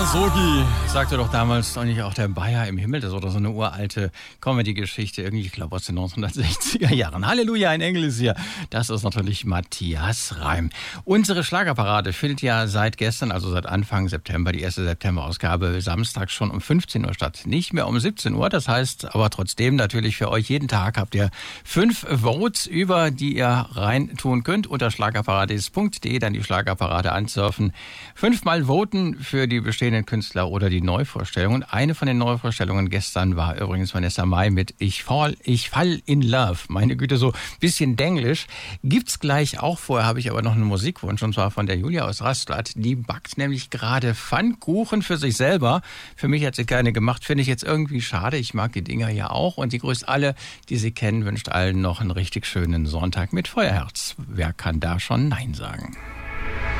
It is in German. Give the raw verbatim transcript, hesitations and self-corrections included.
Sogi, sagte doch damals doch nicht auch der Bayer im Himmel. Das ist oder so eine uralte Comedy-Geschichte, irgendwie, ich glaube aus den neunzehnhundertsechziger Jahren. Halleluja, ein Engel ist hier. Das ist natürlich Matthias Reim. Unsere Schlagerparade findet ja seit gestern, also seit Anfang September, die erste September-Ausgabe, samstags schon um fünfzehn Uhr statt. Nicht mehr um siebzehn Uhr, das heißt aber trotzdem natürlich für euch jeden Tag habt ihr fünf Votes über, die ihr reintun könnt. Unter schlagerparadies punkt de dann die Schlagerparade ansurfen. Fünfmal voten für die bestehenden Künstler oder die Neuvorstellungen. Eine von den Neuvorstellungen gestern war übrigens Vanessa Mai mit Ich fall, ich fall in love. Meine Güte, so ein bisschen denglisch. Gibt's gleich auch. Vorher habe ich aber noch einen Musikwunsch, und zwar von der Julia aus Rastatt. Die backt nämlich gerade Pfannkuchen für sich selber. Für mich hat sie keine gemacht. Finde ich jetzt irgendwie schade. Ich mag die Dinger ja auch. Und die grüßt alle, die sie kennen, wünscht allen noch einen richtig schönen Sonntag mit Feuerherz. Wer kann da schon Nein sagen?